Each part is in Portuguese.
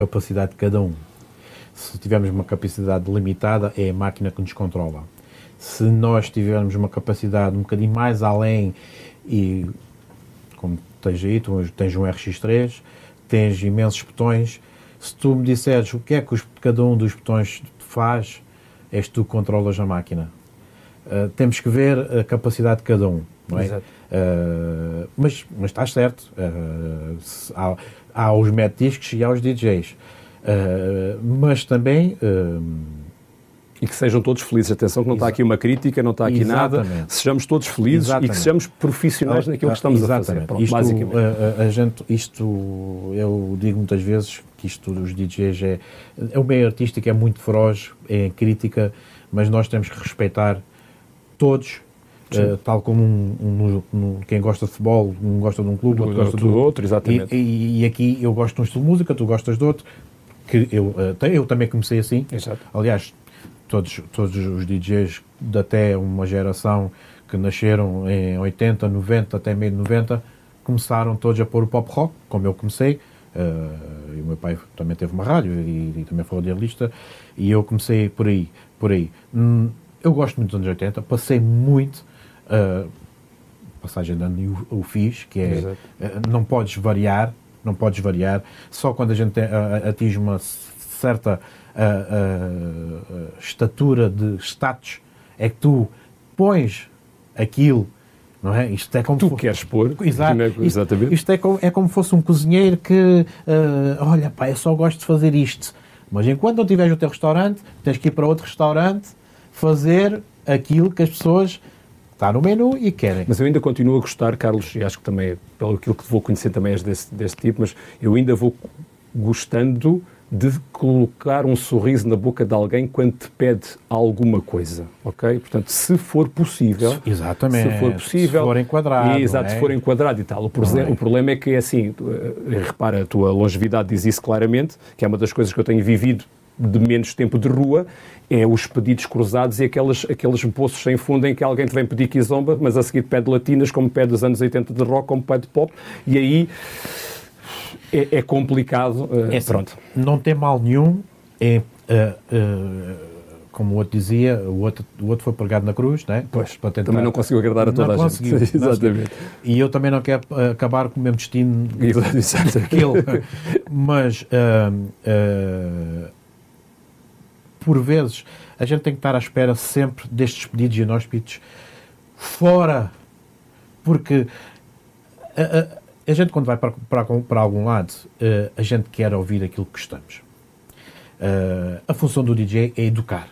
capacidade de cada um. Se tivermos uma capacidade limitada, é a máquina que nos controla. Se nós tivermos uma capacidade um bocadinho mais além, e como tens aí, tu tens um RX3, tens imensos botões, se tu me disseres o que é que cada um dos botões faz, és tu que controlas a máquina. Temos que ver a capacidade de cada um, não é? Exato. Mas estás certo. Há os metdiscs e há os DJs. Mas também... E que sejam todos felizes. Atenção que não está aqui uma crítica, não está aqui nada. Sejamos todos felizes e que sejamos profissionais naquilo que estamos a fazer. Pronto, basicamente. Eu digo muitas vezes que isto dos DJs é o meio artístico, é muito feroz, é crítica, mas nós temos que respeitar todos, tal como quem gosta de futebol, um gosta de um clube, outro gosta do outro. Exatamente. E aqui eu gosto de um estilo de música, tu gostas de outro, que eu também comecei assim. Exato. Aliás, todos os DJs de até uma geração que nasceram em 80, 90, até meio de 90, começaram todos a pôr o pop rock, como eu comecei. E o meu pai também teve uma rádio e também foi radialista, e eu comecei por aí. Eu gosto muito dos anos 80, passei muito, passagem de ano eu fiz, que é, não podes variar, só quando a gente atinge uma certa estatura de status, é que tu pões aquilo, não é? Isto é como tu queres pôr. Exatamente. Isto é como fosse um cozinheiro que, olha, pá, eu só gosto de fazer isto. Mas enquanto não tiveres o teu restaurante, tens que ir para outro restaurante fazer aquilo que as pessoas está no menu e querem. Mas eu ainda continuo a gostar, Carlos, e acho que também, pelo aquilo que te vou conhecer, também és desse tipo, mas eu ainda vou gostando de colocar um sorriso na boca de alguém quando te pede alguma coisa, ok? Portanto, se for possível... Exatamente. Se for enquadrado. Exato, se for enquadrado e tal. O problema é que é assim, repara, a tua longevidade diz isso claramente, que é uma das coisas que eu tenho vivido de menos tempo de rua, é os pedidos cruzados e aqueles poços sem fundo em que alguém te vem pedir kizomba, mas a seguir pede latinas, como pede dos anos 80 de rock, como pede pop, e aí... É complicado. Pronto. Não tem mal nenhum. Como o outro dizia, o outro foi pregado na cruz, não é? Pois, para tentar... Também não conseguiu agradar a toda a gente. Exatamente. E eu também não quero acabar com o mesmo destino que ele. Mas, por vezes, a gente tem que estar à espera sempre destes pedidos inóspitos fora. Porque... a gente, quando vai para algum lado, a gente quer ouvir aquilo que gostamos. A função do DJ é educar.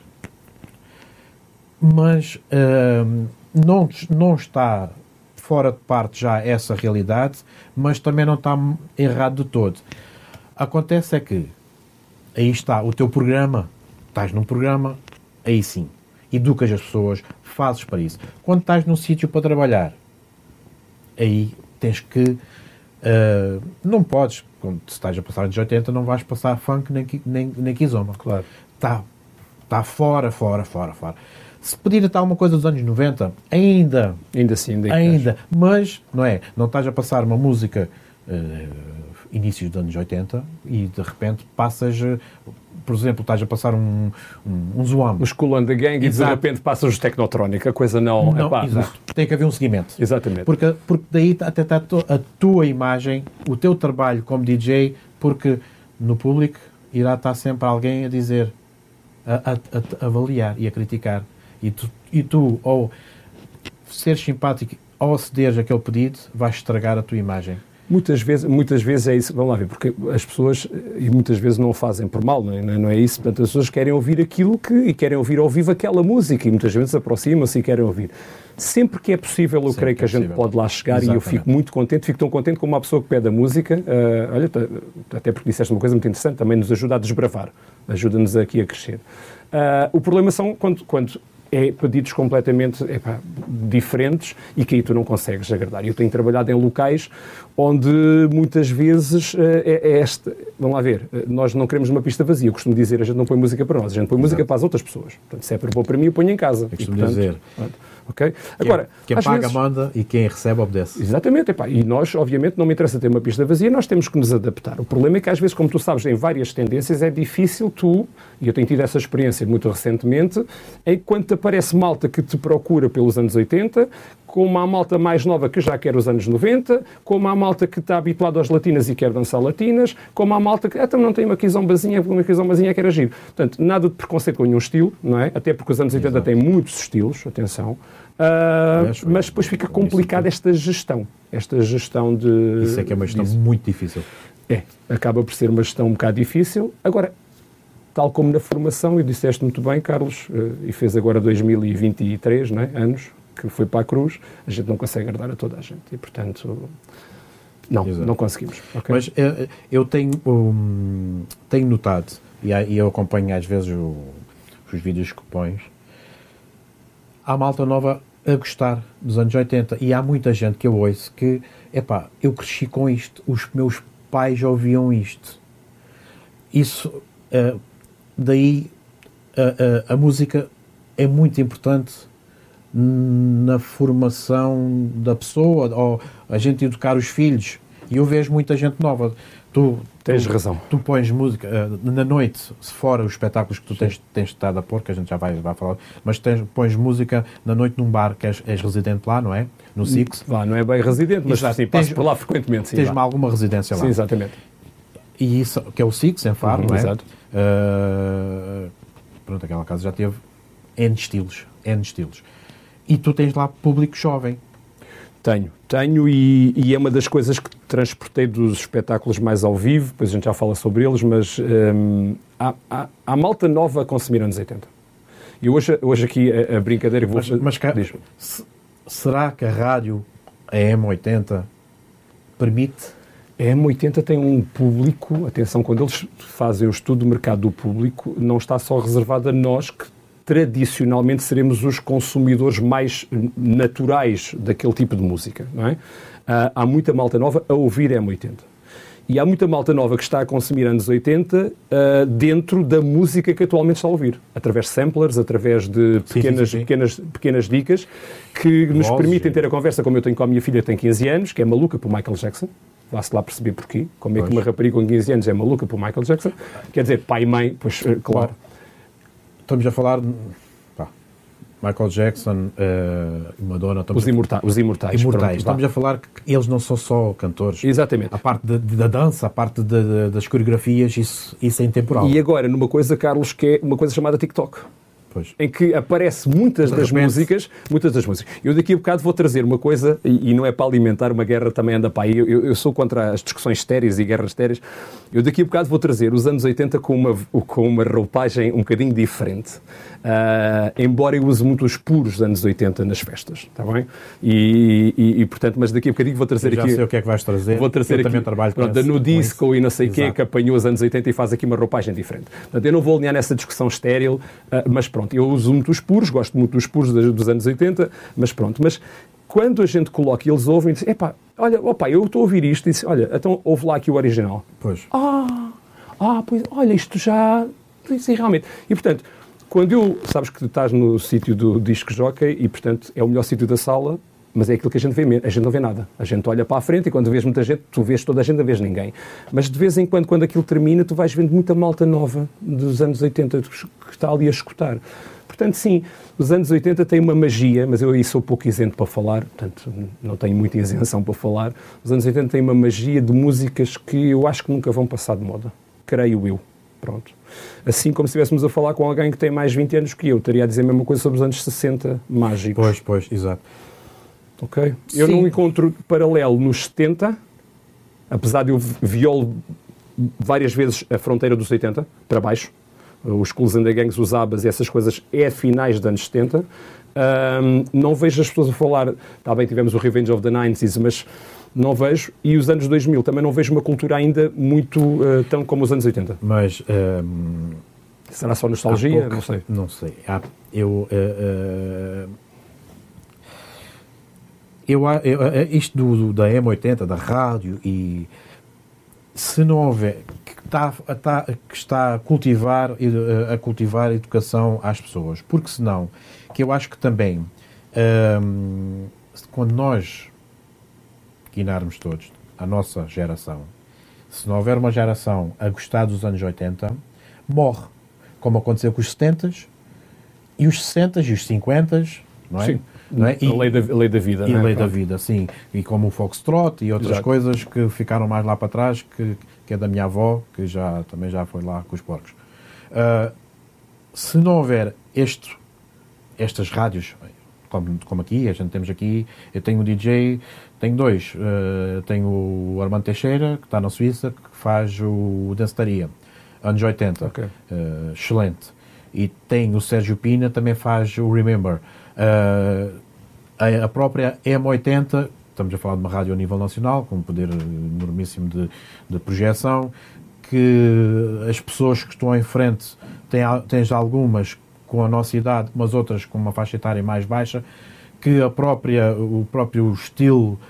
Mas não está fora de parte já essa realidade, mas também não está errado de todo. Acontece é que aí está o teu programa, estás num programa, aí sim, educas as pessoas, fazes para isso. Quando estás num sítio para trabalhar, aí tens que... não podes, quando estás a passar anos 80, não vais passar funk nem kizomba. Claro. Está fora. Se pedir até alguma coisa dos anos 90, ainda, mas não é? Não estás a passar uma música inícios dos anos 80 e de repente passas... Por exemplo, estás a passar um Zoam. Os Kool and the Gang. Exato. E de repente passas os Technotronic. A coisa não exato. Tem que haver um seguimento. Exatamente. Porque daí até está a tua imagem, o teu trabalho como DJ, porque no público irá estar sempre alguém a dizer, a avaliar e a criticar. E tu, ou seres simpático ou cederes aquele pedido, vais estragar a tua imagem. Muitas vezes é isso, vamos lá ver, porque as pessoas, e muitas vezes não o fazem por mal, não é isso, portanto as pessoas querem ouvir aquilo e querem ouvir ao vivo aquela música, e muitas vezes aproximam-se e querem ouvir. Sempre que é possível, eu creio que a gente pode lá chegar. Exatamente. E eu fico muito contente, fico tão contente como uma pessoa que pede a música, olha, até porque disseste uma coisa muito interessante, também nos ajuda a desbravar, ajuda-nos aqui a crescer. O problema são quando é pedidos completamente diferentes e que aí tu não consegues agradar. Eu tenho trabalhado em locais onde muitas vezes é esta... Vamos lá ver, nós não queremos uma pista vazia. Eu costumo dizer, a gente não põe música para nós, a gente põe música para as outras pessoas. Portanto, se é para pôr para mim, eu ponho em casa. Eu costumo dizer. Okay? Agora, quem paga manda e quem recebe obedece. Exatamente. E nós, obviamente, não me interessa ter uma pista vazia, nós temos que nos adaptar. O problema é que, às vezes, como tu sabes, em várias tendências, é difícil e eu tenho tido essa experiência muito recentemente, quando te aparece malta que te procura pelos anos 80, como há malta mais nova que já quer os anos 90, como há malta que está habituada às latinas e quer dançar latinas, como há malta que também não tem uma quizombazinha quer agir. Portanto, nada de preconceito com nenhum estilo, não é? Até porque os anos 80 têm muitos estilos, atenção. Mas depois fica complicada esta gestão de... Isso é que é uma gestão muito difícil. Acaba por ser uma gestão um bocado difícil. Agora, tal como na formação, e disseste muito bem, Carlos, e fez agora 2023, não é? Anos, que foi para a Cruz, a gente não consegue agradar a toda a gente. E, portanto, não conseguimos. Okay? Mas eu tenho notado, e eu acompanho às vezes os vídeos que pões, há malta nova a gostar dos anos 80 e há muita gente que eu ouço que, eu cresci com isto, os meus pais ouviam isto. Isso, daí a música é muito importante na formação da pessoa, ou a gente educar os filhos. E eu vejo muita gente nova. Tens razão. Tu pões música na noite, se fora os espetáculos que tu tens estado a pôr, que a gente já vai falar, mas pões música na noite num bar, que és residente lá, não é? No Six. Não é bem residente, mas sim, passo por lá frequentemente. Sim, tens alguma residência lá. Sim, exatamente. E isso, que é o Six, em Faro, não é? Exato. Pronto, aquela casa já teve N estilos. E tu tens lá público jovem. Tenho e é uma das coisas que transportei dos espetáculos mais ao vivo, depois a gente já fala sobre eles, mas há malta nova a consumir anos 80. E hoje aqui a brincadeira... Será que a rádio, a M80, permite? A M80 tem um público, atenção, quando eles fazem o estudo do mercado do público, não está só reservado a nós que tradicionalmente seremos os consumidores mais naturais daquele tipo de música, não é? Há muita malta nova a ouvir M80. E há muita malta nova que está a consumir anos 80 dentro da música que atualmente está a ouvir. Através de samplers, através de pequenas dicas que nos permitem ter a conversa, como eu tenho com a minha filha que tem 15 anos, que é maluca por Michael Jackson. Vá-se lá perceber porquê. Como é que uma rapariga com 15 anos é maluca por Michael Jackson? Quer dizer, pai e mãe, pois, claro. Estamos a falar de Michael Jackson, Madonna... Os imortais. Pronto, estamos a falar que eles não são só cantores. Exatamente. A parte da dança, a parte das coreografias, isso é intemporal. E agora, numa coisa, Carlos, que é uma coisa chamada TikTok. Pois. Em que aparece muitas das músicas. Eu daqui a bocado vou trazer uma coisa, e não é para alimentar uma guerra, também anda para aí. Eu sou contra as discussões estéreis e guerras estéreis. Eu daqui a bocado vou trazer os anos 80 com uma roupagem um bocadinho diferente. Embora eu use muito os puros anos 80 nas festas, está bem? E portanto, mas daqui a bocadinho vou trazer aqui... Já sei o que é que vais trazer. Vou trazer eu aqui, também trabalho no disco e não sei o quê, Exato. que apanhou os anos 80 e faz aqui uma roupagem diferente. Portanto, eu não vou alinhar nessa discussão estéril, mas pronto, eu uso muito os puros, gosto muito dos puros dos anos 80, mas pronto. Mas quando a gente coloca e eles ouvem, dizem, eu estou a ouvir isto, e disse, olha, então ouve lá aqui o original. Pois. Pois, olha, isto já... Sim, realmente. E, portanto, sabes que estás no sítio do disco jockey e, portanto, é o melhor sítio da sala, mas é aquilo que a gente vê mesmo. A gente não vê nada. A gente olha para a frente e quando vês muita gente, tu vês toda a gente, não vês ninguém. Mas de vez em quando aquilo termina, tu vais vendo muita malta nova dos anos 80 que está ali a escutar. Portanto, sim, os anos 80 têm uma magia, mas eu aí sou pouco isento para falar, portanto, não tenho muita isenção para falar. Os anos 80 têm uma magia de músicas que eu acho que nunca vão passar de moda. Creio eu. Pronto. Assim como se estivéssemos a falar com alguém que tem mais 20 anos que eu, estaria a dizer a mesma coisa sobre os anos 60 mágicos. Pois, exato. Ok? Eu não encontro paralelo nos 70, apesar de eu violo várias vezes a fronteira dos 80, para baixo. Os Cools and the Gangs, os ABBAs e essas coisas é finais dos anos 70. Não vejo as pessoas a falar, está bem, tivemos o Revenge of the 90s, mas não vejo, e os anos 2000 também não vejo uma cultura ainda muito tão como os anos 80. Mas... será só nostalgia? Não sei. Isto da M80, da rádio, e se não houver, que está a cultivar a educação às pessoas, porque senão, que eu acho que também, quando nós guinarmos todos, a nossa geração, se não houver uma geração a gostar dos anos 80, morre, como aconteceu com os 70s, e os 60s e os 50s, não é? Sim. Não é? A lei da vida. E não é? a lei da vida, sim. E como o Foxtrot e outras Exato. coisas que ficaram mais lá para trás, que é da minha avó, que também já foi lá com os porcos. Se não houver estas rádios, como aqui, a gente temos aqui, eu tenho um DJ, tenho dois. Tenho o Armando Teixeira, que está na Suíça, que faz o Dancetaria, anos 80. Ok. Excelente. E tem o Sérgio Pina, também faz o Remember. A própria M80, estamos a falar de uma rádio a nível nacional, com um poder enormíssimo de projeção, que as pessoas que estão em frente tens algumas com a nossa idade, mas outras com uma faixa etária mais baixa, que o próprio estilo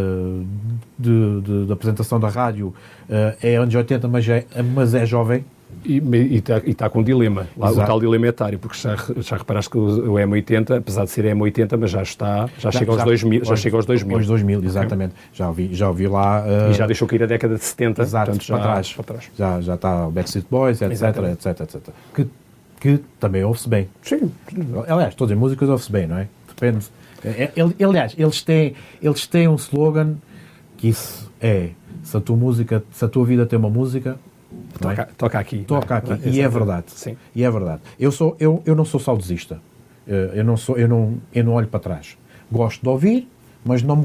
de apresentação da rádio é anos 80, mas é jovem. E está com um dilema, lá, o tal dilema etário, porque já reparaste que o M80, apesar de ser M80, mas já chega aos 2000. Já chega aos 2000. Aos 2000, exatamente. Okay. Já ouvi lá... E já deixou cair a década de 70. Exato, portanto, para trás. Já está o Backstreet Boys, etc. Que também ouve-se bem. Sim. Aliás, todas as músicas ouve-se bem, não é? Depende. Aliás, eles têm um slogan que isso é: se a tua vida tem uma música... Toca aqui. Toca aqui. E é verdade. Sim. E é verdade. Eu não sou saudosista. Eu não olho para trás. Gosto de ouvir, mas não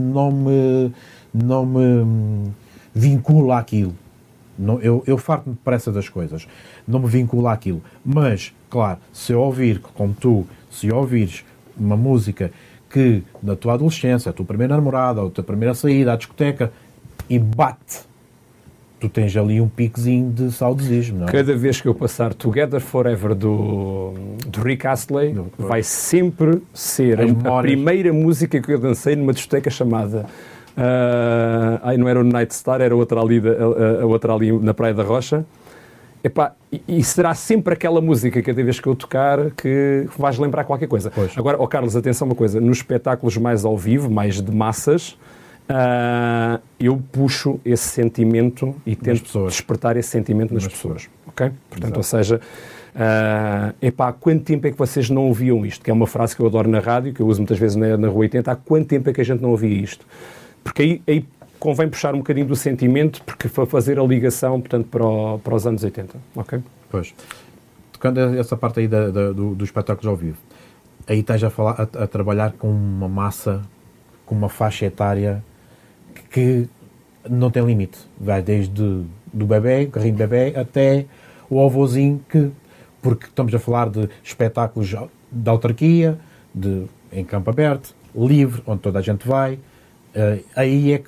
me vinculo àquilo. Eu farto-me depressa das coisas. Não me vinculo àquilo. Mas, claro, se eu ouvir, como tu, se ouvires uma música que na tua adolescência, a tua primeira namorada, ou a tua primeira saída à discoteca, e bate, tu tens ali um piquezinho de saudosismo, não é? Cada vez que eu passar Together Forever do Rick Astley, vai sempre ser a primeira música que eu dancei numa discoteca chamada... não era o Night Star, era a outra ali na Praia da Rocha. Epá, e será sempre aquela música, cada vez que eu tocar, que vais lembrar qualquer coisa. Pois. Agora, Carlos, atenção uma coisa, nos espetáculos mais ao vivo, mais de massas, eu puxo esse sentimento e tento despertar esse sentimento nas pessoas. Ok? Portanto, ou seja, há quanto tempo é que vocês não ouviam isto? Que é uma frase que eu adoro na rádio, que eu uso muitas vezes na Rua 80. Há quanto tempo é que a gente não ouvia isto? Porque aí convém puxar um bocadinho do sentimento, porque foi fazer a ligação, portanto, para os anos 80. Ok? Pois. Tocando essa parte aí dos espetáculos ao vivo, aí estás a trabalhar com uma massa, com uma faixa etária que não tem limite. Vai desde do bebê, o carrinho de bebê, até o avôzinho, porque estamos a falar de espetáculos de autarquia, em campo aberto, livre, onde toda a gente vai. Aí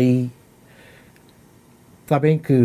está bem que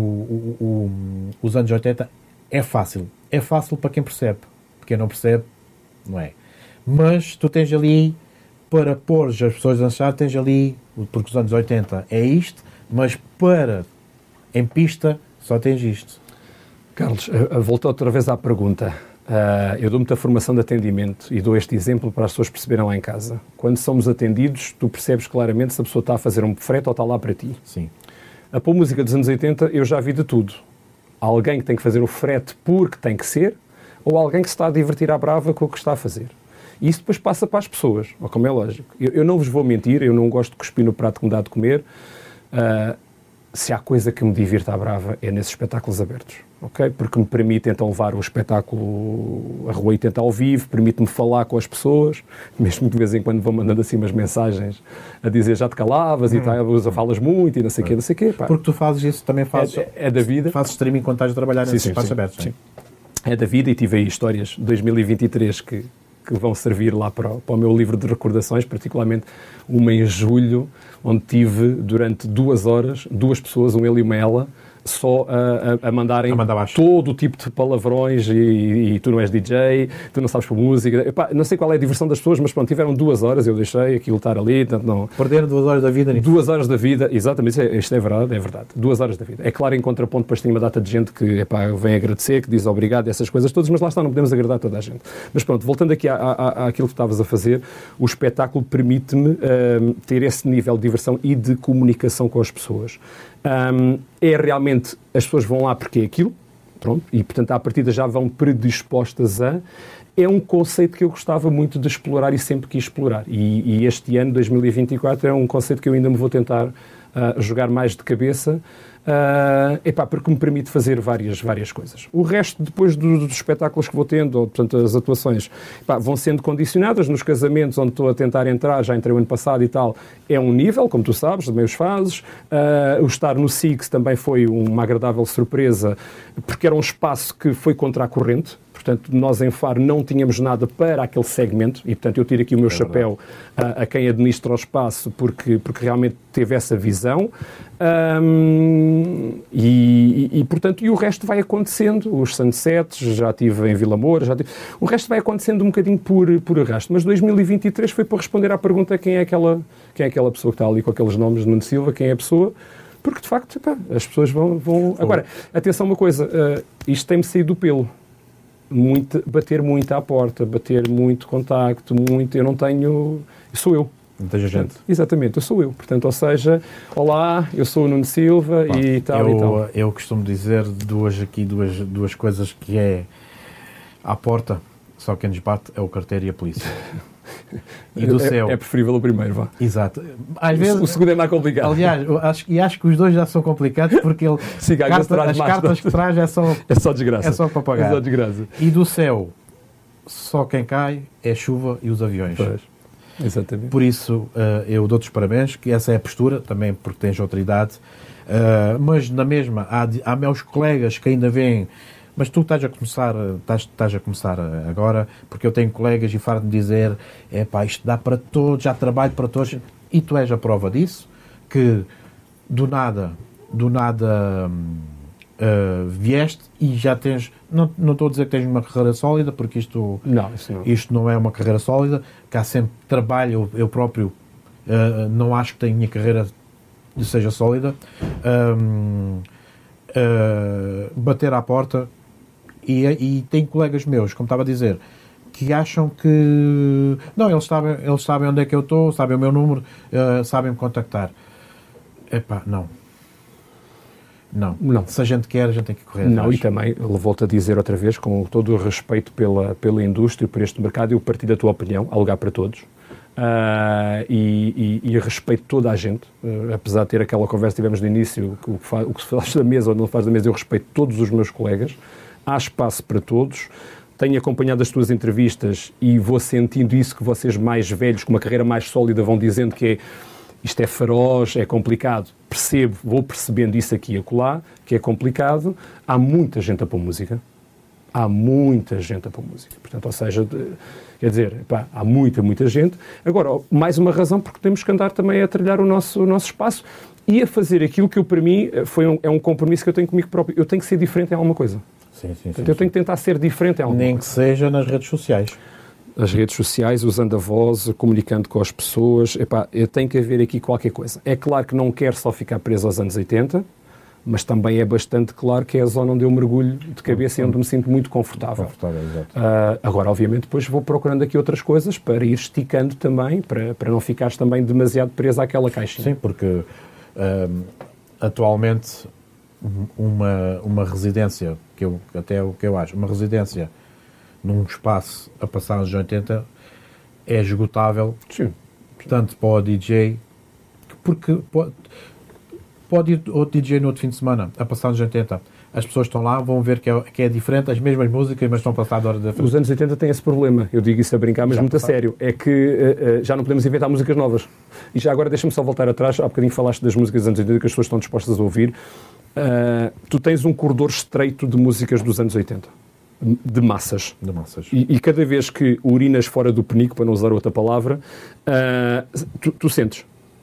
os anos 80 é fácil para quem percebe, porque quem não percebe não é, mas tu tens ali para pôr as pessoas a dançar, tens ali, porque os anos 80 é isto, mas em pista só tens isto. Carlos, volto outra vez à pergunta. Eu dou muita formação de atendimento e dou este exemplo para as pessoas perceberem lá em casa. Quando somos atendidos, tu percebes claramente se a pessoa está a fazer um frete ou está lá para ti. Sim. A pôr música dos anos 80, eu já vi de tudo. Há alguém que tem que fazer o frete porque tem que ser, ou alguém que se está a divertir à brava com o que está a fazer. E isso depois passa para as pessoas, como é lógico. Eu não vos vou mentir, eu não gosto de cuspir no prato que me dá de comer. Se há coisa que me divirta à brava é nesses espetáculos abertos, ok? Porque me permite então levar o espetáculo a Rua 80 ao vivo, permite-me falar com as pessoas, mesmo que de vez em quando vão mandando assim umas mensagens a dizer já te calavas e tal, falas muito e não sei o quê, Pá. Porque tu fazes isso, também fazes... É da vida. Fazes streaming quando estás a trabalhar nesses espaços abertos. Sim. É da vida, e tive aí histórias de 2023 que vão servir lá para o meu livro de recordações, particularmente uma em julho, onde tive durante 2 horas, 2 pessoas, um ele e uma ela, só a mandarem todo o tipo de palavrões e tu não és DJ, tu não sabes por música. Epá, não sei qual é a diversão das pessoas, mas pronto, tiveram 2 horas, eu deixei aquilo estar ali. Portanto, não... Perderam 2 horas da vida. 2 horas da vida, exatamente, isto é verdade. 2 horas da vida. É claro, em contraponto, depois tem uma data de gente que epá, vem agradecer, que diz obrigado, essas coisas todas, mas lá está, não podemos agradar toda a gente. Mas pronto, voltando aqui àquilo que estavas a fazer, o espetáculo permite-me ter esse nível de diversão e de comunicação com as pessoas. É realmente, as pessoas vão lá porque é aquilo, pronto, e portanto à partida já vão predispostas a... É um conceito que eu gostava muito de explorar e sempre quis explorar. E este ano, 2024, é um conceito que eu ainda me vou tentar jogar mais de cabeça, porque me permite fazer várias coisas. O resto, depois dos espetáculos que vou tendo, ou, portanto, as atuações, vão sendo condicionadas. Nos casamentos, onde estou a tentar entrar, já entrei o ano passado e tal, é um nível, como tu sabes, também os fazes. O estar no SIX também foi uma agradável surpresa, porque era um espaço que foi contra a corrente. Portanto, nós em Faro não tínhamos nada para aquele segmento e, portanto, eu tiro aqui o meu chapéu a quem administra o espaço porque realmente teve essa visão portanto, e o resto vai acontecendo. Os sunsets, já estive em Vila Moura, o resto vai acontecendo um bocadinho por arrasto. Mas 2023 foi para responder à pergunta quem é aquela pessoa que está ali com aqueles nomes, Nuno Silva, quem é a pessoa... Porque, de facto, as pessoas vão... Agora, atenção uma coisa, isto tem-me saído do pelo. Bater muito à porta, bater muito contacto, eu não tenho... Sou eu. Não tenho gente. Exatamente, eu sou eu. Portanto, ou seja, olá, eu sou o Nuno Silva e tal e tal. Eu costumo dizer duas coisas que é à porta, só quem nos bate é o carteiro e a polícia. E do céu. É preferível o primeiro, vá. Exato. Às vezes, o segundo é mais complicado. Aliás, acho que os dois já são complicados porque ele, sim, as cartas que traz é só desgraça. É só para pagar. É só desgraça. E do céu, só quem cai é a chuva e os aviões. Pois. Exatamente. Por isso, eu dou-te os parabéns, que essa é a postura, também porque tens autoridade. Mas na mesma, há meus colegas que ainda vêm. Mas tu estás a começar agora, porque eu tenho colegas e farto de dizer isto dá para todos, já trabalho para todos, e tu és a prova disso, que do nada vieste e já tens, não estou a dizer que tens uma carreira sólida, porque isto não é uma carreira sólida, que há sempre trabalho, eu próprio não acho que a minha carreira seja sólida, bater à porta. E tem colegas meus, como estava a dizer, que acham que... Não, eles sabem onde é que eu estou, sabem o meu número, sabem me contactar. Não. Se a gente quer, a gente tem que correr atrás. Não, e também, volto a dizer outra vez, com todo o respeito pela indústria, por este mercado, eu partilho a tua opinião, há lugar para todos. E respeito toda a gente, apesar de ter aquela conversa que tivemos no início, o que se faz da mesa ou não faz da mesa, eu respeito todos os meus colegas. Há espaço para todos. Tenho acompanhado as tuas entrevistas e vou sentindo isso que vocês mais velhos, com uma carreira mais sólida, vão dizendo que isto é feroz, é complicado. Vou percebendo isso aqui e acolá, que é complicado. Há muita gente a pôr música. Portanto, ou seja, quer dizer, há muita gente. Agora, mais uma razão porque temos que andar também a trilhar o nosso espaço e a fazer aquilo que para mim é um compromisso que eu tenho comigo próprio. Eu tenho que ser diferente em alguma coisa. Sim. Portanto, eu tenho que tentar ser diferente em alguma coisa. Nem que seja nas redes sociais. As redes sociais, usando a voz, comunicando com as pessoas. Tem que haver aqui qualquer coisa. É claro que não quero só ficar preso aos anos 80, mas também é bastante claro que é a zona onde eu mergulho de cabeça e onde me sinto muito confortável. Exato. Agora, obviamente, depois vou procurando aqui outras coisas para ir esticando também, para não ficares também demasiado preso àquela caixinha. Sim, porque atualmente uma residência, até o que eu acho, uma residência num espaço a passar nos 80 é esgotável. Sim. Tanto para o DJ, porque pode ir outro DJ no outro fim de semana a passar nos 80. As pessoas estão lá, vão ver que é diferente, as mesmas músicas, mas estão a passar da hora da frente. Os anos 80 têm esse problema, eu digo isso a brincar, mas muito a sério, é que já não podemos inventar músicas novas. E já agora deixa-me só voltar atrás, há bocadinho falaste das músicas dos anos 80 que as pessoas estão dispostas a ouvir. Tu tens um corredor estreito de músicas dos anos 80, de massas. E cada vez que urinas fora do penico, para não usar outra palavra, tu sentes.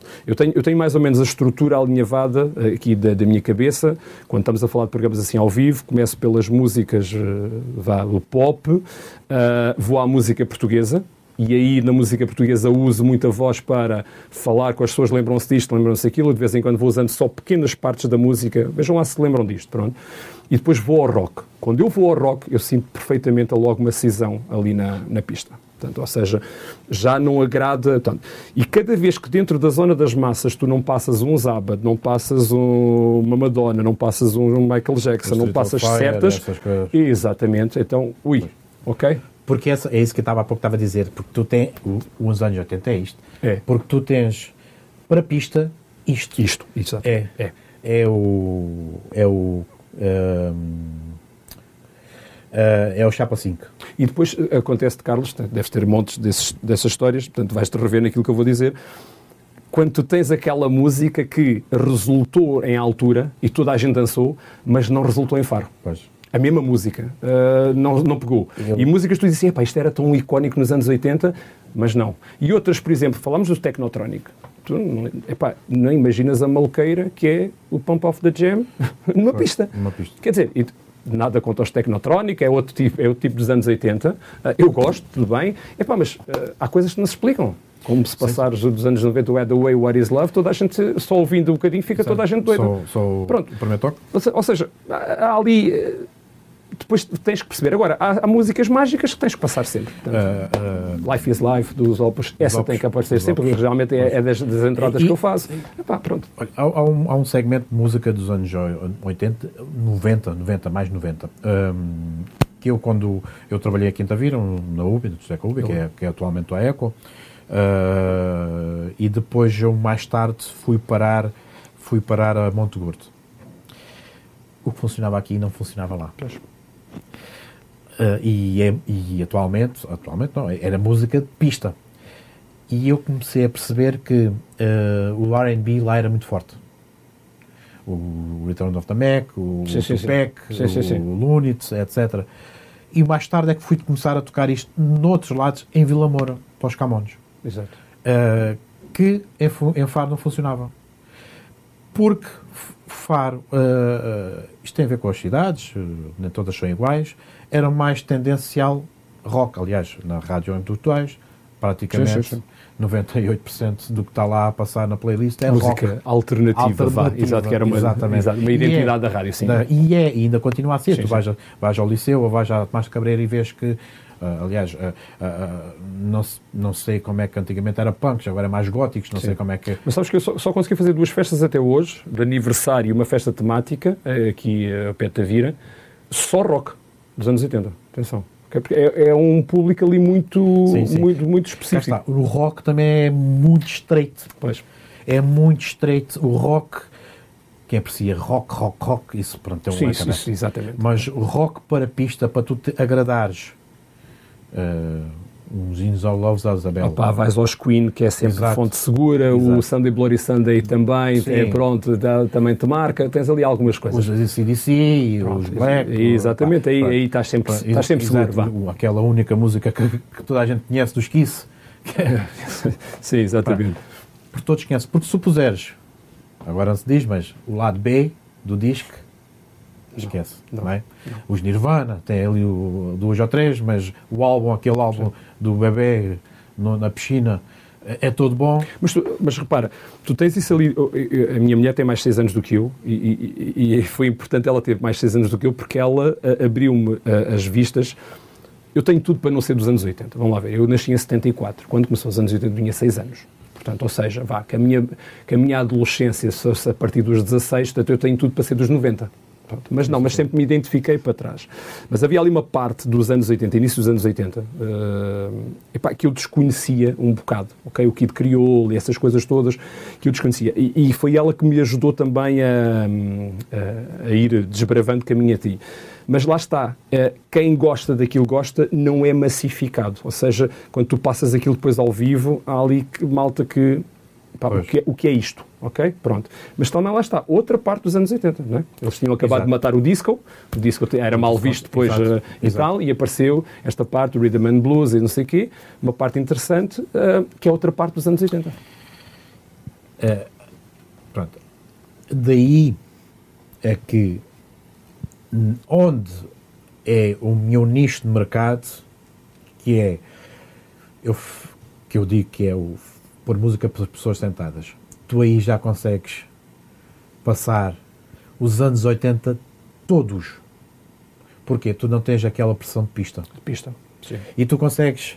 Eu tenho mais ou menos a estrutura alinhavada aqui da minha cabeça. Quando estamos a falar de programas assim ao vivo, começo pelas músicas do pop, vou à música portuguesa, e aí na música portuguesa uso muita voz para falar com as pessoas, lembram-se disto, lembram-se daquilo, de vez em quando vou usando só pequenas partes da música, vejam lá se lembram disto, pronto. E depois vou ao rock. Quando eu vou ao rock, eu sinto perfeitamente logo uma cisão ali na pista. Portanto, ou seja, já não agrada. Portanto, e cada vez que dentro da zona das massas tu não passas um Zabba, não passas uma Madonna, não passas um Michael Jackson, não passas certas... Exatamente. Então, ok? Porque é isso que eu estava há pouco estava a dizer, porque tu tens, os anos 80 é isto, porque tu tens para a pista isto. Isto, exato. É o Chapa 5. E depois acontece-te, Carlos, deves ter montes dessas histórias, portanto vais-te rever naquilo que eu vou dizer, quando tu tens aquela música que resultou em altura e toda a gente dançou, mas não resultou em Faro. Pois. A mesma música, não pegou. E músicas tu dizes assim, isto era tão icónico nos anos 80, mas não. E outras, por exemplo, falámos do Technotronic. Tu não imaginas a maluqueira que é o Pump Off the Jam numa pista. Quer dizer, nada contra os Technotronic, é outro tipo dos anos 80. Eu gosto, tudo bem. Mas há coisas que não se explicam. Como se passares dos anos 90 o Had the Way, What is Love, toda a gente, só ouvindo um bocadinho, fica toda a gente doida. Pronto. O primeiro toque. Ou seja, há ali... Depois tens que perceber. Agora, há músicas mágicas que tens que passar sempre. Portanto, Life is Life, dos Opus, essa tem que aparecer sempre, porque geralmente é das entradas que eu faço. Pronto. Olha, há um segmento de música dos anos 80, 90, mais 90, que eu, quando eu trabalhei aqui em Tavira, na UBI, no José Ubi, que é atualmente a ECO, e depois eu, mais tarde, fui parar a Montegurto. O que funcionava aqui não funcionava lá. E atualmente não, era música de pista. E eu comecei a perceber que o R&B lá era muito forte. O Return of the Mac, o Tupac, o Lunitz, etc. E mais tarde é que fui começar a tocar isto noutros lados, em Vila Moura, para os Camões. Exato. Que em Faro não funcionava. Porque Faro, isto tem a ver com as cidades, nem todas são iguais, era mais tendencial rock. Aliás, na rádio onde tu estás, praticamente 98% do que está lá a passar na playlist é música rock. Alternativa. Exato, que era uma identidade da rádio, sim. E ainda continua a ser. Tu vais ao liceu ou vais à Tomás de Cabreira e vês que, aliás, não sei como é que antigamente era punks, agora é mais góticos, não sei como é que... Mas sabes que eu só consegui fazer 2 festas até hoje, de aniversário e uma festa temática, aqui a pé de Tavira, só rock, dos anos 80. Atenção. Porque é um público ali muito específico. Cá está. O rock também é muito estreito. Pois. É muito estreito. O rock, quem aprecia rock, isso pronto, é um leque, né? Exatamente. Mas o rock para pista, para tu te agradares uns hinos ao Loves a Isabel. Vais aos Queen, que é sempre fonte segura, o Sunday Bloody Sunday também, também te marca, tens ali algumas coisas. Os ACDC, os Black. Exatamente, aí estás sempre seguro. Aquela única música que toda a gente conhece dos Kiss. Sim, exatamente. Porque todos conhecem. Porque se puseres, agora não se diz, mas o lado B do disco, esquece, não é? Não. Os Nirvana, tem ali 2 ou 3, mas aquele álbum do bebê na piscina é todo bom. Mas repara, tu tens isso ali, a minha mulher tem mais 6 anos do que eu e foi importante ela ter mais 6 anos do que eu porque ela abriu-me as vistas. Eu tenho tudo para não ser dos anos 80, vamos lá ver, eu nasci em 74, quando começou os anos 80 eu tinha 6 anos. Portanto, ou seja, que a minha adolescência, a partir dos 16, portanto, eu tenho tudo para ser dos 90. Mas sempre me identifiquei para trás. Mas havia ali uma parte dos anos 80, início dos anos 80, que eu desconhecia um bocado. Okay? O Kid Creole e essas coisas todas que eu desconhecia. E foi ela que me ajudou também a ir desbravando caminho a ti. Mas lá está, quem gosta daquilo gosta, não é massificado. Ou seja, quando tu passas aquilo depois ao vivo, há ali malta que... o que é isto? Ok? Pronto. Mas também lá está, outra parte dos anos 80, não é? Eles tinham acabado de matar o disco era mal visto depois e tal, e apareceu esta parte do Rhythm and Blues e não sei o quê, uma parte interessante, que é outra parte dos anos 80. pronto, daí é que onde é o meu nicho de mercado, que é que eu digo que é o pôr música para as pessoas sentadas. Tu aí já consegues passar os anos 80 todos. Porquê? Tu não tens aquela pressão de pista. Sim. E tu consegues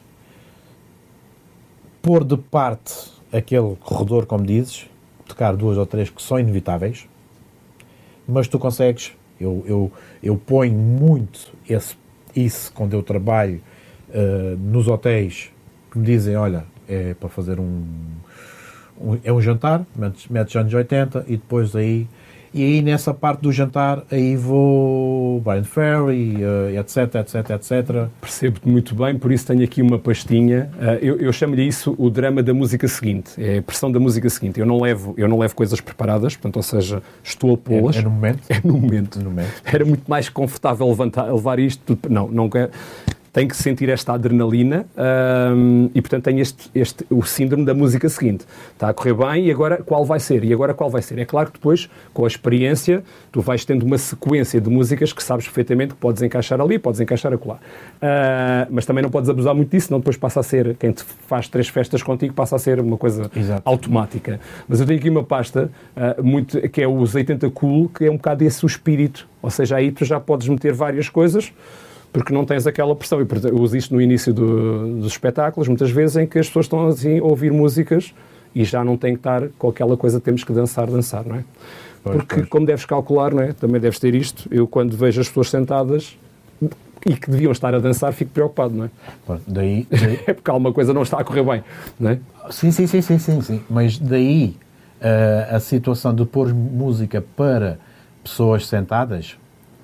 pôr de parte aquele corredor, como dizes, tocar 2 ou 3 que são inevitáveis, mas tu consegues, eu ponho muito isso quando eu trabalho nos hotéis, que me dizem, olha, é para fazer é um jantar, metes anos 80 e depois aí nessa parte do jantar, aí vou Brian Ferry, etc. Percebo-te muito bem, por isso tenho aqui uma pastinha. Eu chamo-lhe isso o drama da música seguinte, é a pressão da música seguinte. Eu não levo coisas preparadas, portanto, ou seja, estou a pô-las. É no momento? É no momento. Era muito mais confortável levar isto. Não quero. Tem que sentir esta adrenalina e, portanto, tem o síndrome da música seguinte. Está a correr bem e agora qual vai ser? É claro que depois, com a experiência, tu vais tendo uma sequência de músicas que sabes perfeitamente que podes encaixar ali, podes encaixar acolá. Mas também não podes abusar muito disso, senão depois passa a ser, quem te faz 3 festas contigo, passa a ser uma coisa automática. Mas eu tenho aqui uma pasta que é os 80 Cool, que é um bocado esse o espírito. Ou seja, aí tu já podes meter várias coisas, porque não tens aquela pressão. Eu uso isto no início dos espetáculos, muitas vezes, em que as pessoas estão assim a ouvir músicas e já não têm que estar com aquela coisa de temos que dançar, não é? Porque, como deves calcular, não é? Também deves ter isto. Eu, quando vejo as pessoas sentadas e que deviam estar a dançar, fico preocupado, não é? Daí... É porque alguma coisa não está a correr bem, não é? Sim. Mas daí a situação de pôr música para pessoas sentadas...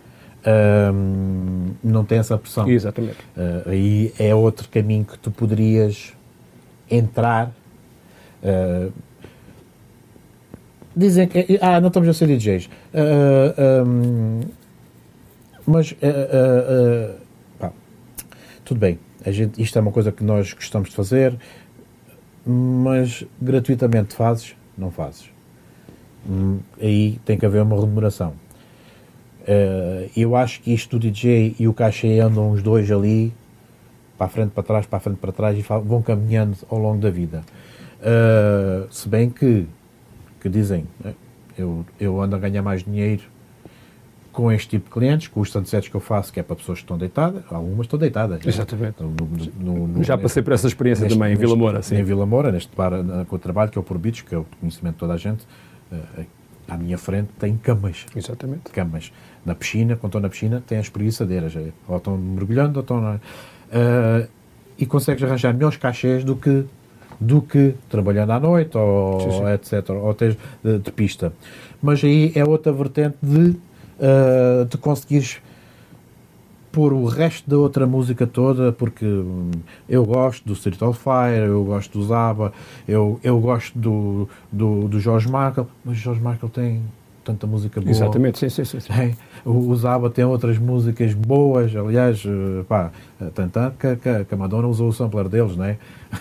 não tem essa pressão. Exatamente. Aí é outro caminho que tu poderias entrar. Dizem que não estamos a ser DJs, mas tudo bem, isto é uma coisa que nós gostamos de fazer, mas gratuitamente não fazes. Aí tem que haver uma remuneração. Eu acho que isto do DJ e o cachê andam os dois ali para a frente, para trás e vão caminhando ao longo da vida. Se bem que dizem, eu ando a ganhar mais dinheiro com este tipo de clientes, com os sunsets que eu faço, que é para pessoas que estão deitadas, algumas estão deitadas. Exatamente. Já passei por essa experiência também em Vila Moura. Sim. Em Vila Moura, neste bar com o trabalho, que é o Por Beats, que é o conhecimento de toda a gente. À minha frente tem camas. Exatamente. Camas. Na piscina, quando estão na piscina, tem as espreguiçadeiras. Ou estão mergulhando, ou estão... e consegues arranjar melhores cachês do que trabalhando à noite, ou sim. etc. Ou tens de pista. Mas aí é outra vertente de conseguires pôr o resto da outra música toda, porque eu gosto do Street of Fire, eu gosto do Zaba, eu gosto do George Michael, mas o George Michael tem tanta música boa. Exatamente, sim. O Zaba tem outras músicas boas, aliás, tanto que a Madonna usou o sampler deles, não é?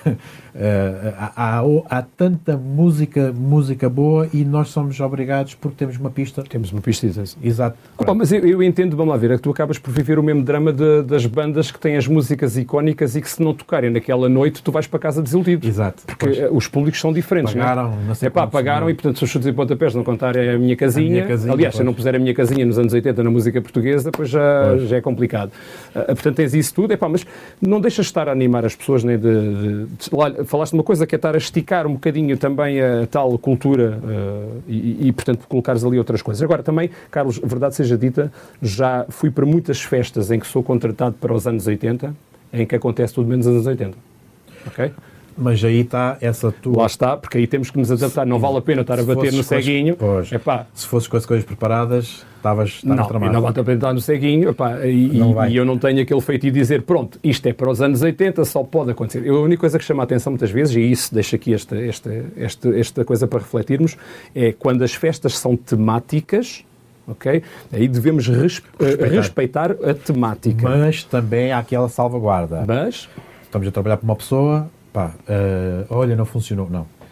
Há tanta música boa e nós somos obrigados, porque temos uma pista. Exato. Mas eu entendo, vamos lá ver, é que tu acabas por viver o mesmo drama das bandas que têm as músicas icónicas e que, se não tocarem naquela noite, tu vais para casa desiludido. Exato. Porque os públicos são diferentes. Pagaram e, portanto, se os chutes e pontapés não contarem a minha casinha, aliás, se eu não puser a minha casinha nos anos 80 na música portuguesa, depois já é complicado. Portanto, tens isso tudo, mas não deixas de estar a animar as pessoas, nem falaste de uma coisa que é estar a esticar um bocadinho também a tal cultura e, portanto, colocares ali outras coisas. Agora, também, Carlos, verdade seja dita, já fui para muitas festas em que sou contratado para os anos 80, em que acontece tudo menos nos anos 80. Ok? Mas aí está essa tua... Lá está, porque aí temos que nos adaptar. Não vale a pena estar a bater no ceguinho. Se fosses com as coisas preparadas, estavas tramado. Não vale a pena estar no ceguinho. E eu não tenho aquele feito de dizer, pronto, isto é para os anos 80, só pode acontecer. A única coisa que chama a atenção muitas vezes, e isso deixa aqui esta coisa para refletirmos, é quando as festas são temáticas. Ok? Aí devemos respeitar a temática. Mas também há aquela salvaguarda. Estamos a trabalhar para uma pessoa... olha, não funcionou. Não.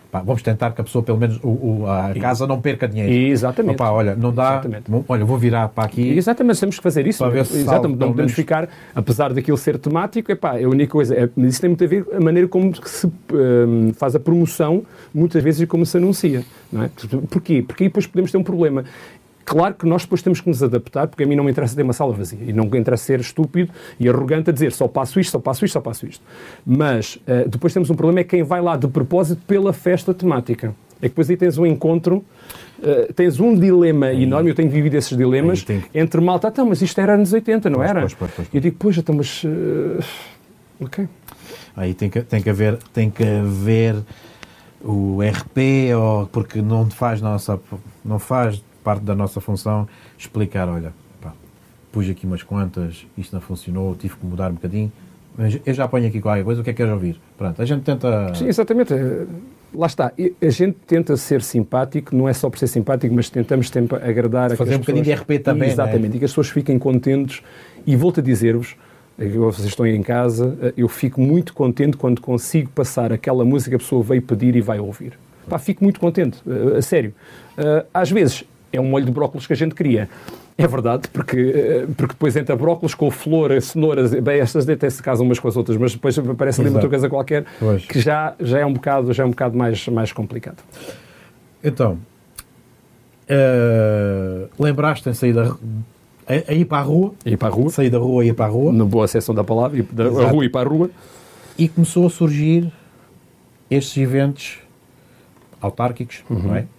Pá, vamos tentar que a pessoa, pelo menos, a casa não perca dinheiro. Exatamente. Opa, olha, não dá, Exatamente. olha, vou virar para aqui. Exatamente, temos que fazer isso. Para ver se Exatamente, salve, não podemos ficar, apesar daquilo ser temático, epá, a única coisa, isso tem muito a ver com a maneira como se faz a promoção, muitas vezes, e como se anuncia. Não é? Porquê? Porque aí depois podemos ter um problema. Claro que nós depois temos que nos adaptar, porque a mim não me interessa ter uma sala vazia e não me interessa ser estúpido e arrogante a dizer só passo isto, só passo isto, só passo isto. Mas depois temos um problema, é quem vai lá de propósito pela festa temática. É que depois aí tens um encontro, tens um dilema enorme, eu tenho vivido esses dilemas, entre malta, então, mas isto era anos 80, não era? Pois. E eu digo, pois, então, mas... ok. Aí tem que haver o RP, porque não faz parte da nossa função explicar, olha, pá, pus aqui umas quantas, isto não funcionou, tive que mudar um bocadinho, mas eu já ponho aqui qualquer coisa, o que é que queres ouvir? Pronto, a gente tenta... Sim, exatamente. Lá está. A gente tenta ser simpático, não é só por ser simpático, mas tentamos sempre agradar... Fazer um bocadinho de RP também, exatamente, e que as pessoas fiquem contentes. E volto a dizer-vos, vocês estão aí em casa, eu fico muito contente quando consigo passar aquela música que a pessoa veio pedir e vai ouvir. Pá, fico muito contente, a sério. Às vezes é um molho de brócolis que a gente queria. É verdade, porque depois entra brócolis com flor, cenouras, bem, estas até se casam umas com as outras, mas depois aparece ali outra coisa qualquer, pois, que já é um bocado mais complicado. Então, lembraste em sair a ir para a rua? Ir para a rua. Sair da rua e ir para a rua. Na boa acessão da palavra, da rua e para a rua. E começou a surgir estes eventos autárquicos, não é?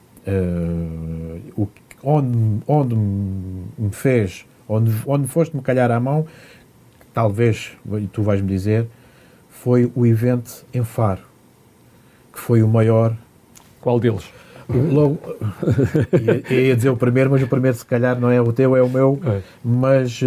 Onde me fez, onde foste-me calhar à mão, talvez, e tu vais-me dizer, foi o evento em Faro, que foi o maior. Qual deles? Logo, ia dizer o primeiro, mas o primeiro se calhar não é o teu, é o meu, mas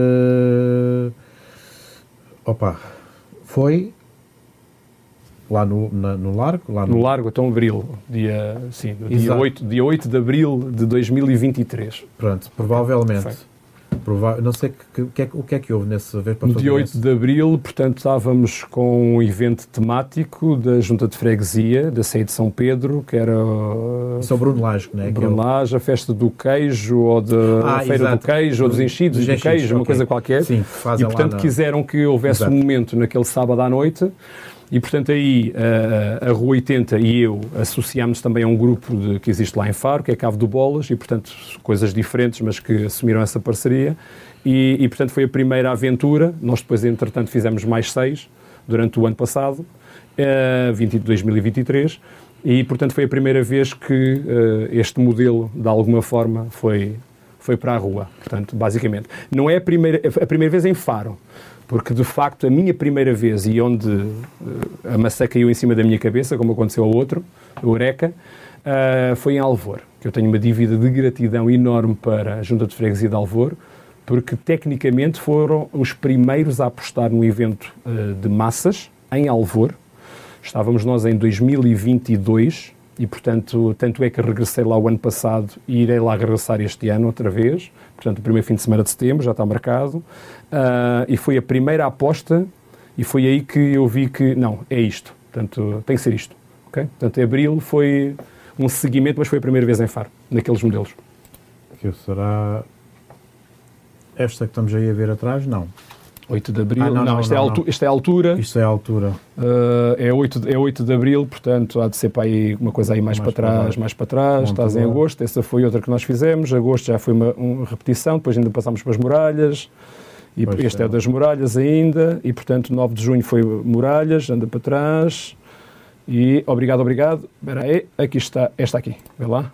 foi lá no Largo. No Largo, então Abril, dia 8 de Abril de 2023. Pronto, provavelmente. Não sei o que é que houve nesse vez para fazer. Dia 8 de Abril, portanto, estávamos com um evento temático da Junta de Freguesia, da Ceia de São Pedro, que era... Isso é o Bruno Lage, não é? Bruno Lage, a festa do queijo, ou a feira do queijo, ou dos enchidos do queijo, uma coisa qualquer. Sim, e, portanto, quiseram que houvesse um momento naquele sábado à noite. E, portanto, aí a Rua 80 e eu associámos também a um grupo que existe lá em Faro, que é Cabo do Bolas, e, portanto, coisas diferentes, mas que assumiram essa parceria. E portanto, foi a primeira aventura. Nós depois, entretanto, fizemos mais 6 durante o ano passado, 2023, e, portanto, foi a primeira vez que este modelo, de alguma forma, foi para a rua. Portanto, basicamente. Não é a primeira vez em Faro, porque, de facto, a minha primeira vez, e onde a maçã caiu em cima da minha cabeça, como aconteceu ao outro, o Eureka, foi em Alvor, que eu tenho uma dívida de gratidão enorme para a Junta de Freguesia de Alvor, porque, tecnicamente, foram os primeiros a apostar no evento de massas, em Alvor. Estávamos nós em 2022, e, portanto, tanto é que regressei lá o ano passado e irei lá regressar este ano outra vez. Portanto, o primeiro fim de semana de setembro, já está marcado. E foi a primeira aposta e foi aí que eu vi que, não, é isto. Portanto, tem que ser isto. Okay? Portanto, Abril foi um seguimento, mas foi a primeira vez em Faro, naqueles modelos. Que será esta que estamos aí a ver atrás? Não. 8 de Abril, isto é a altura. Isto é a altura. É 8 de Abril, portanto, há de ser para aí uma coisa aí mais para trás. Estás em agosto, essa foi outra que nós fizemos. Agosto já foi uma repetição, depois ainda passámos para as muralhas. E este é das muralhas ainda, e portanto 9 de junho foi muralhas, anda para trás. E obrigado. Espera aí, aqui está, esta aqui, vê lá.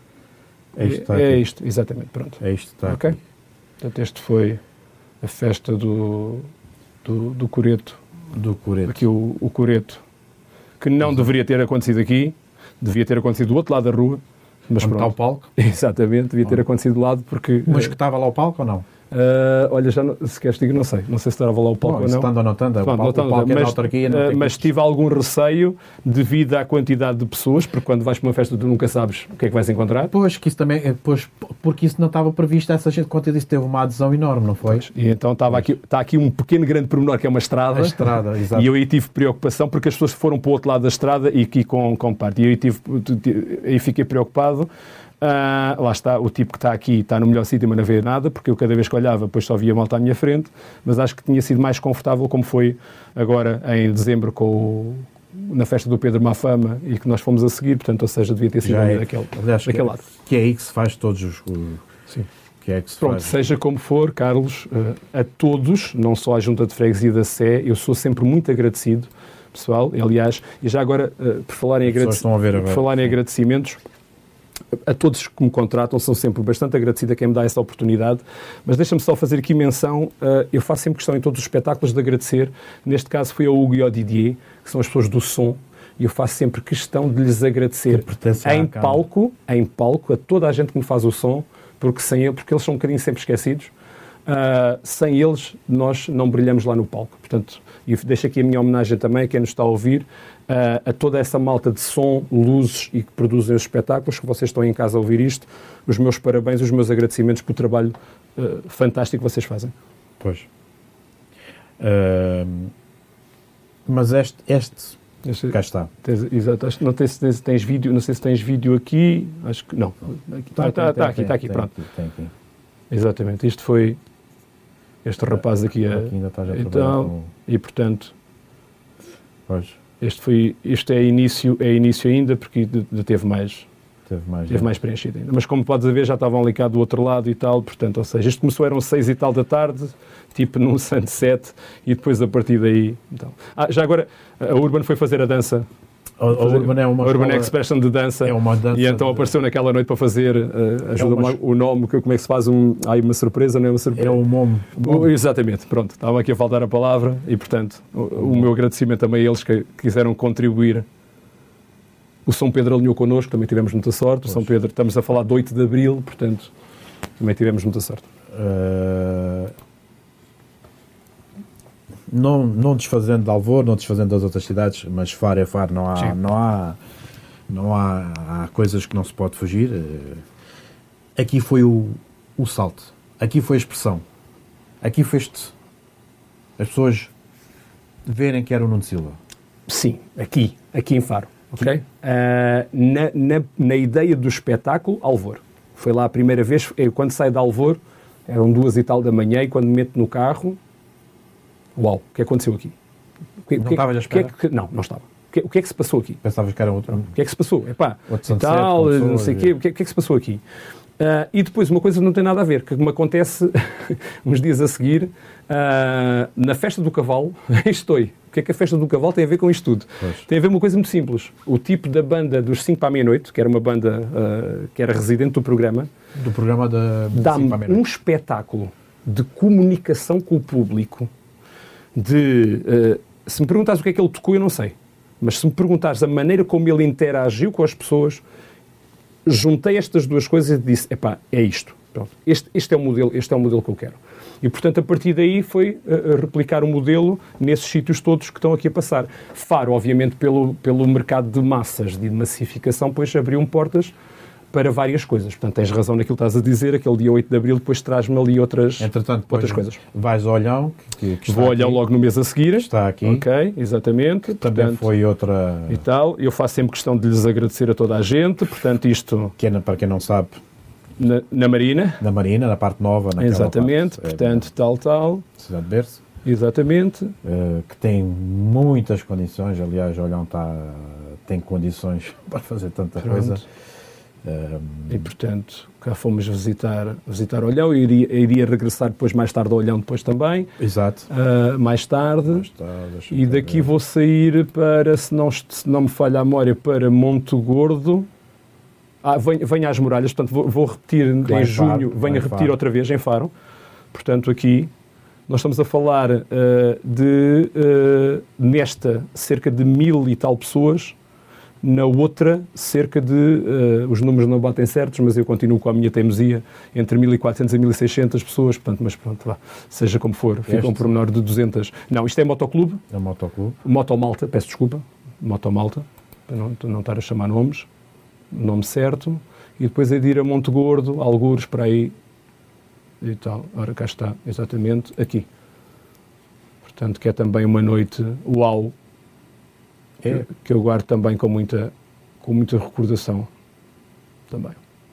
É isto, exatamente, pronto. É isto, está okay? Aqui. Portanto, este foi a festa do Coreto. Do Coreto. Aqui o Coreto, que não deveria ter acontecido aqui, devia ter acontecido do outro lado da rua. Mas onde está o palco? Exatamente, devia ter acontecido do lado porque... Mas que estava lá o palco ou não? Olha, já não, se queres digo, não sei se estava lá o palco ou não. Estando ou não estando, o palco é da autarquia. Mas tive algum receio devido à quantidade de pessoas, porque quando vais para uma festa tu nunca sabes o que é que vais encontrar. Pois, que isso também, porque isso não estava previsto, essa gente, quanto disso, teve uma adesão enorme, não foi? Pois, e então está aqui um pequeno grande pormenor que é uma estrada. A estrada, exato. E eu aí tive preocupação porque as pessoas foram para o outro lado da estrada e aqui com parte. E aí fiquei preocupado. Lá está, o tipo que está aqui está no melhor sítio, mas não vê nada, porque eu cada vez que olhava, depois só via malta à minha frente, mas acho que tinha sido mais confortável, como foi agora em dezembro na festa do Pedro Mafama e que nós fomos a seguir, portanto, ou seja, devia ter sido daquele lado. Que é aí que se faz todos os... Sim. Que é que se Pronto, faz. seja como for, Carlos, a todos, não só à Junta de Freguesia da Sé, eu sou sempre muito agradecido, pessoal, aliás, e já agora, por falar em agradecimentos, a todos que me contratam, são sempre bastante agradecido a quem me dá essa oportunidade, mas deixa-me só fazer aqui menção, eu faço sempre questão em todos os espetáculos de agradecer, neste caso foi ao Hugo e ao Didier, que são as pessoas do som, e eu faço sempre questão de lhes agradecer em palco, a toda a gente que me faz o som, porque eles são um bocadinho sempre esquecidos, sem eles nós não brilhamos lá no palco, portanto, e deixo aqui a minha homenagem também a quem nos está a ouvir, a toda essa malta de som, luzes e que produzem os espetáculos, que vocês estão em casa a ouvir isto, os meus parabéns, os meus agradecimentos pelo trabalho fantástico que vocês fazem. Pois. Mas este cá está. Exato, não sei se tens vídeo, não sei se tens vídeo aqui, acho que não. Está aqui, pronto. Tem aqui. Exatamente, isto foi este rapaz aqui ainda está já então, e portanto, pois. Isto é início ainda, porque teve mais preenchido ainda. Mas como podes ver, já estavam ali cá do outro lado e tal, portanto, ou seja, isto começou, eram 6 e tal da tarde, tipo num sunset, e depois a partir daí... Então. Já agora, a Urban foi fazer a dança. A Urban é uma Urban Expression de dança. É uma dança. E então apareceu naquela noite para fazer, ajuda-me o nome, como é que se faz uma surpresa, não é uma surpresa? É um momo. Exatamente, pronto, estava aqui a faltar a palavra e, portanto, o meu agradecimento também a eles que quiseram contribuir. O São Pedro alinhou connosco, também tivemos muita sorte. O São Pedro, estamos a falar de 8 de Abril, portanto, também tivemos muita sorte. Não desfazendo de Alvor, não desfazendo das outras cidades, mas Faro é Faro, não há coisas que não se pode fugir. Aqui foi o salto, aqui foi a expressão, aqui foi as pessoas verem que era o Nuno Silva. Sim, aqui em Faro, ok? Na ideia do espetáculo, Alvor. Foi lá a primeira vez, eu quando saio de Alvor, eram 2 e tal da manhã, e quando me meto no carro, uau, o que aconteceu aqui? Não estavas à espera? Não estava. O que é que se passou aqui? Pensavas que era outro? O que é que se passou? Outro e tal, não sei o quê. O que é que se passou aqui? E depois, uma coisa que não tem nada a ver, que me acontece uns dias a seguir, na festa do cavalo, estou. O que é que a festa do cavalo tem a ver com isto tudo? Pois. Tem a ver uma coisa muito simples. O tipo da banda dos 5 para a meia-noite, que era uma banda que era residente do programa, dá-me um espetáculo de comunicação com o público, se me perguntares o que é que ele tocou, eu não sei. Mas se me perguntares a maneira como ele interagiu com as pessoas, juntei estas duas coisas e disse, é isto. Pronto. Este é o modelo que eu quero. E, portanto, a partir daí foi replicar o modelo nesses sítios todos que estão aqui a passar. Faro, obviamente, pelo mercado de massas, de massificação, pois abriu portas para várias coisas. Portanto, tens razão naquilo que estás a dizer, aquele dia 8 de Abril depois traz-me ali outras coisas. Vais ao Olhão, que vou ao Olhão logo no mês a seguir. Está aqui. Ok, exatamente. Também portanto, foi outra... E tal. Eu faço sempre questão de lhes agradecer a toda a gente, portanto, isto... Que é, para quem não sabe... Na Marina. Na Marina, na parte nova. Exatamente, parte, portanto, tal. Cidade de Berço. Exatamente. Que tem muitas condições, aliás, o Olhão tem condições para fazer tanta coisa. E, portanto, cá fomos visitar Olhão, iria regressar depois mais tarde ao Olhão depois também. Exato. Mais tarde e daqui vou sair para, se não me falha a memória, para Monte Gordo. Venho às Muralhas, portanto vou repetir em junho, venho a repetir outra vez em Faro. Portanto, aqui nós estamos a falar nesta cerca de 1000 e tal pessoas. Na outra, cerca de, os números não batem certos, mas eu continuo com a minha teimosia, entre 1.400 e 1.600 pessoas, portanto, mas pronto, lá, seja como for, fica um pormenor de 200. Não, isto é motoclube. É motoclube. Motomalta, peço desculpa, Motomalta, para não estar a chamar nomes, nome certo, e depois é de ir a Monte Gordo, algures, para aí, e tal. Ora, cá está, exatamente, aqui. Portanto, que é também uma noite uau, que eu guardo também com muita recordação também.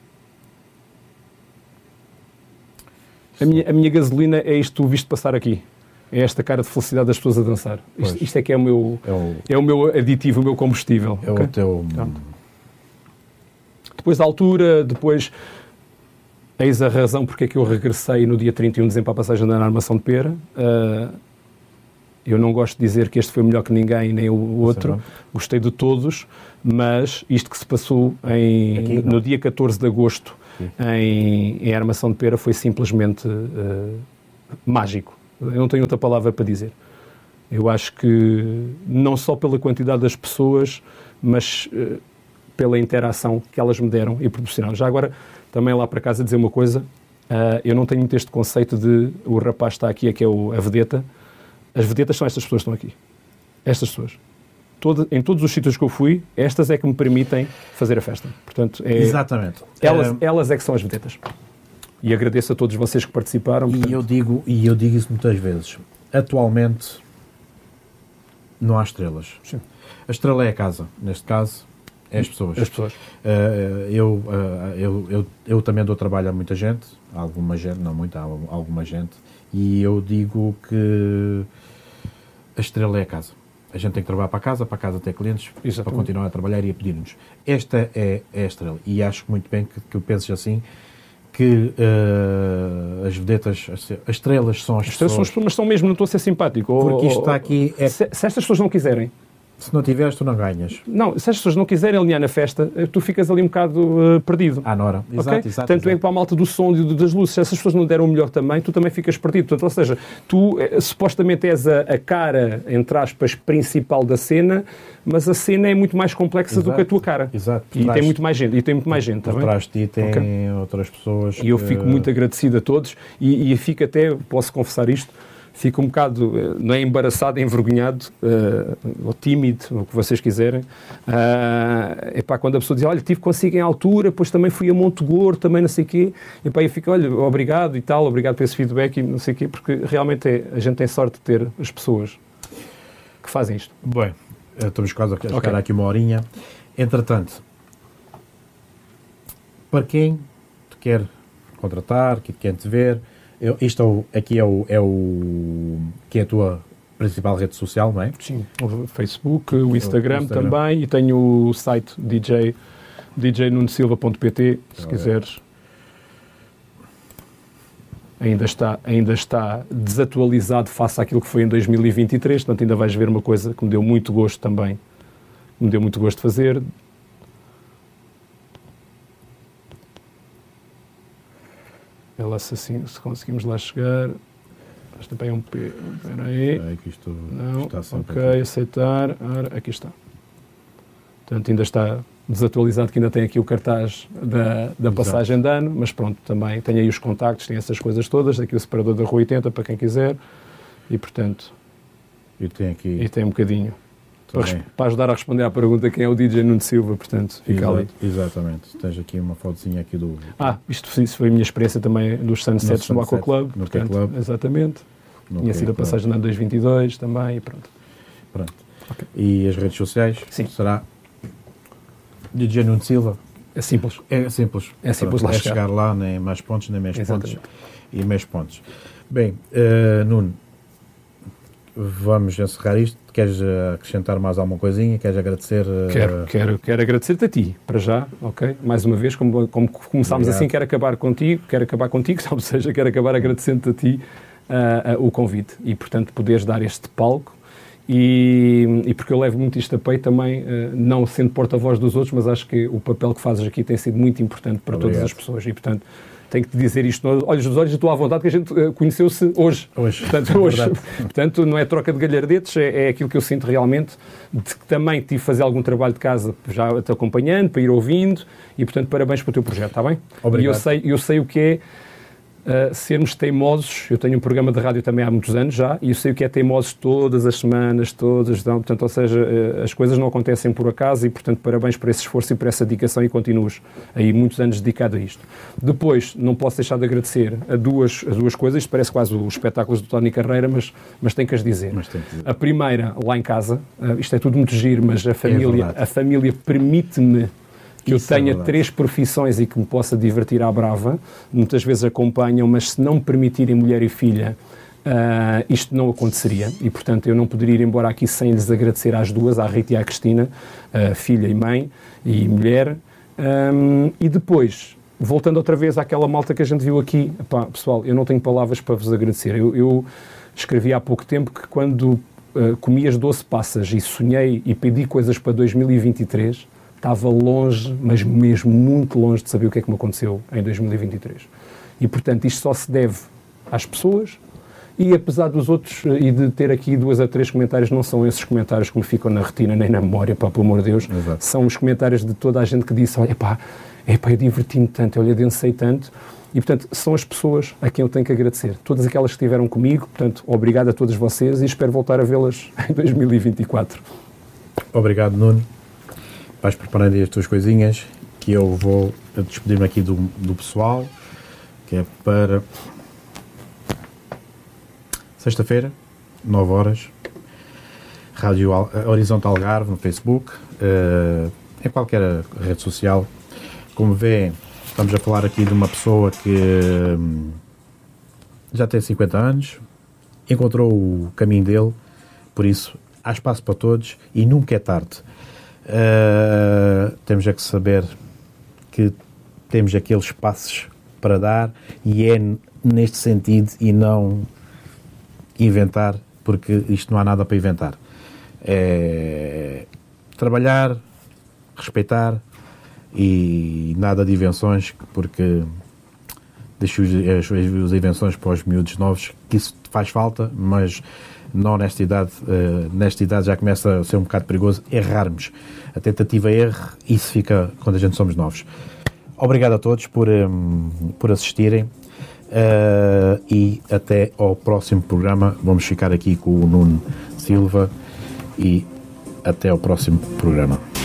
A minha gasolina é isto que tu viste passar aqui. É esta cara de felicidade das pessoas a dançar. Isto é que é o meu aditivo, o meu combustível. É o teu... Depois da altura, depois... Eis a razão porque é que eu regressei no dia 31 de dezembro para a passagem da Armação de Pera. Eu não gosto de dizer que este foi melhor que ninguém, nem o outro. Gostei de todos, mas isto que se passou no dia 14 de agosto em Armação de Pera foi simplesmente mágico. Eu não tenho outra palavra para dizer. Eu acho que não só pela quantidade das pessoas, mas pela interação que elas me deram e proporcionaram. Já agora, também lá para casa dizer uma coisa, eu não tenho muito este conceito de o rapaz está aqui, é que é a vedeta. As vedetas são estas pessoas que estão aqui. Estas pessoas. Em todos os sítios que eu fui, estas é que me permitem fazer a festa. Portanto, exatamente. Elas é que são as vedetas. E agradeço a todos vocês que participaram. E eu digo isso muitas vezes. Atualmente, não há estrelas. Sim. A estrela é a casa. Neste caso, é as pessoas. As pessoas. Eu também dou trabalho a muita gente. Alguma gente, não muita, alguma gente. E eu digo que a estrela é a casa. A gente tem que trabalhar para a casa ter clientes, para continuar a trabalhar e a pedir-nos. Esta é a estrela. E acho muito bem que penses assim, que as vedetas, as estrelas são as pessoas. Mas são mesmo, não estou a ser simpático. Porque isto está aqui... Se estas pessoas não quiserem, se não tiveres, tu não ganhas. Não, se as pessoas não quiserem alinhar na festa, tu ficas ali um bocado perdido. Nora. Exato, okay? exato. Tanto é para a malta do som e das luzes, se essas pessoas não deram o melhor também, tu também ficas perdido. Portanto, ou seja, tu supostamente és a cara, entre aspas, principal da cena, mas a cena é muito mais complexa do que a tua cara. Exato. E tem muito mais gente. Por trás de ti tem outras pessoas. E eu fico muito agradecido a todos e fico até, posso confessar isto, fico um bocado, não é embaraçado, é envergonhado, ou tímido, o que vocês quiserem. Quando a pessoa diz, olha, tive consigo em altura, depois também fui a Monte Gordo, também não sei o quê. Eu fico, olha, obrigado e tal, obrigado por esse feedback e não sei o quê, porque realmente a gente tem sorte de ter as pessoas que fazem isto. Bem, estamos quase a chegar aqui uma horinha. Entretanto, para quem te quer contratar, que quer te ver... Aqui que é a tua principal rede social, não é? Sim, o Facebook, o Instagram também, e tenho o site djnunosilva.pt, se quiseres. Ainda está desatualizado face àquilo que foi em 2023, portanto ainda vais ver uma coisa que me deu muito gosto também, me deu muito gosto de fazer. Se conseguimos lá chegar. Mas também é um P. Espera aí. Aqui isto não, está sempre ok, aceitar. Ora, aqui está. Portanto, ainda está desatualizado, que ainda tem aqui o cartaz da passagem de ano, mas pronto, também tem aí os contactos, tem essas coisas todas, aqui o separador da Rua 80 para quem quiser, e portanto... E tem um bocadinho. Para ajudar a responder à pergunta quem é o DJ Nuno Silva, portanto, fica ali. Exatamente. Tens aqui uma fotozinha aqui do... Isso foi a minha experiência também dos Sunsets no Aqua Club. No Aqua Club. Exatamente. Tinha sido a passagem de ano 2022 também, e pronto. Okay. E as redes sociais? Sim. Será DJ Nuno Silva? É simples. É simples. É simples lá chegar lá, nem mais pontos, nem menos pontos. E menos pontos. Bem, Nuno, vamos encerrar isto. Queres acrescentar mais alguma coisinha? Queres agradecer? Quero agradecer-te a ti, para já, ok? Mais uma vez, como começámos assim, quero acabar contigo, ou seja, quero acabar agradecendo-te a ti o convite e, portanto, poderes dar este palco e porque eu levo muito isto a peito também, não sendo porta-voz dos outros, mas acho que o papel que fazes aqui tem sido muito importante para todas as pessoas e, portanto, tenho que te dizer isto, olhos dos olhos, estou à vontade, que a gente conheceu-se hoje. Portanto, hoje. Portanto, não é troca de galhardetes, é aquilo que eu sinto realmente, de que também tive de fazer algum trabalho de casa, já te acompanhando, para ir ouvindo, e, portanto, parabéns pelo teu projeto, está bem? Obrigado. E eu sei o que é sermos teimosos. Eu tenho um programa de rádio também há muitos anos já, e eu sei o que é teimosos todas as semanas, portanto, ou seja, as coisas não acontecem por acaso e, portanto, parabéns por esse esforço e por essa dedicação e continuas aí muitos anos dedicado a isto. Depois, não posso deixar de agradecer a duas coisas, isto parece quase os espetáculos do Tony Carreira, mas tenho que as dizer. A primeira, lá em casa, isto é tudo muito giro, mas a família permite-me que eu tenha 3 profissões e que me possa divertir à brava. Muitas vezes acompanham, mas se não me permitirem mulher e filha, isto não aconteceria. E, portanto, eu não poderia ir embora aqui sem lhes agradecer às duas, à Rita e à Cristina, filha e mãe e mulher. E depois, voltando outra vez àquela malta que a gente viu aqui, pessoal, eu não tenho palavras para vos agradecer. Eu escrevi há pouco tempo que quando comi as 12 passas e sonhei e pedi coisas para 2023... estava longe, mas mesmo muito longe de saber o que é que me aconteceu em 2023. E, portanto, isto só se deve às pessoas e, apesar dos outros, e de ter aqui 2 a 3 comentários, não são esses comentários que me ficam na retina nem na memória, pelo amor de Deus. Exato. São os comentários de toda a gente que disse, olha eu diverti-me tanto, eu lhe adensei tanto. E, portanto, são as pessoas a quem eu tenho que agradecer. Todas aquelas que estiveram comigo, portanto, obrigado a todos vocês e espero voltar a vê-las em 2024. Obrigado, Nuno. Vais preparando aí as tuas coisinhas, que eu vou despedir-me aqui do pessoal, que é para sexta-feira, 9 horas, Rádio Horizonte Algarve, no Facebook, em qualquer rede social. Como vê, estamos a falar aqui de uma pessoa que já tem 50 anos, encontrou o caminho dele, por isso há espaço para todos e nunca é tarde. Temos é que saber que temos aqueles passos para dar e é neste sentido e não inventar, porque isto não há nada para inventar. É trabalhar, respeitar e nada de invenções, porque deixo as invenções para os miúdos novos, que isso faz falta, mas não nesta idade. Nesta idade já começa a ser um bocado perigoso errarmos. A tentativa é erro, isso fica quando a gente somos novos. Obrigado a todos por assistirem e até ao próximo programa. Vamos ficar aqui com o Nuno Silva e até ao próximo programa.